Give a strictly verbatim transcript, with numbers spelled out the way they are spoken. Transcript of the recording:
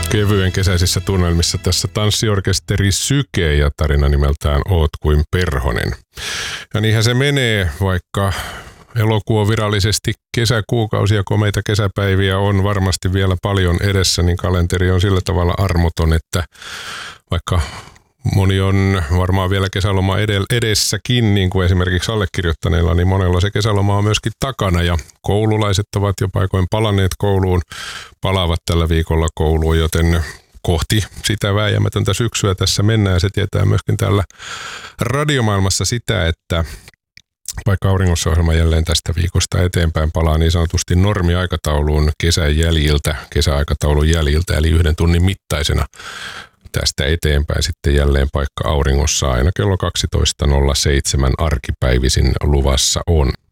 Kevyen kesäisissä tunnelmissa tässä tanssiorkesteri Syke ja tarina nimeltään Oot kuin Perhonen. Ja niinhän se menee, vaikka elokuu on virallisesti kesäkuukausia, komeita kesäpäiviä on varmasti vielä paljon edessä, niin kalenteri on sillä tavalla armoton, että vaikka moni on varmaan vielä kesäloma edessäkin, niin kuin esimerkiksi allekirjoittaneilla, niin monella se kesäloma on myöskin takana ja koululaiset ovat jo paikoin palanneet kouluun, palaavat tällä viikolla kouluun, joten kohti sitä vääjäämätöntä syksyä tässä mennään. Se tietää myöskin täällä radiomaailmassa sitä, että vaikka Auringossa-ohjelma jälleen tästä viikosta eteenpäin palaa niin sanotusti normiaikatauluun kesän jäljiltä, kesäaikataulun jäljiltä, eli yhden tunnin mittaisena tästä eteenpäin sitten jälleen paikka Auringossa aina kello kaksitoista nolla seitsemän arkipäivisin luvassa on.